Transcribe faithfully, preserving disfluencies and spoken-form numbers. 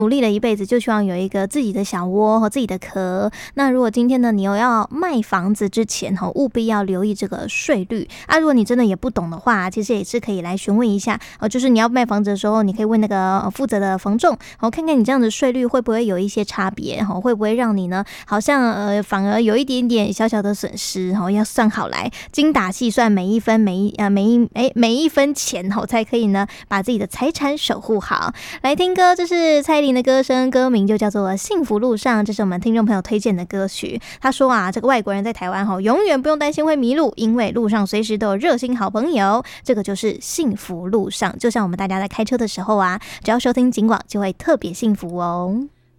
努力了一辈子，就希望有一个自己的小窝和自己的壳。那如果今天呢，你有要卖房子之前哈，务必要留意这个税率啊。如果你真的也不懂的话，其实也是可以来询问一下哦。就是你要卖房子的时候，你可以问那个负责的房仲，哦，看看你这样的税率会不会有一些差别哈，会不会让你呢，好像呃反而有一点点小小的损失哈，要算好来，精打细算每一分每一呃每一哎每一分钱哈，才可以呢把自己的财产守护好。来听歌，这是蔡依林的歌声，歌名就叫做《幸福路上》，这是我们听众朋友推荐的歌曲。他说啊，这个外国人在台湾哈，永远不用担心会迷路，因为路上随时都有热心好朋友。这个就是幸福路上，就像我们大家在开车的时候啊，只要收听警广，就会特别幸福哦。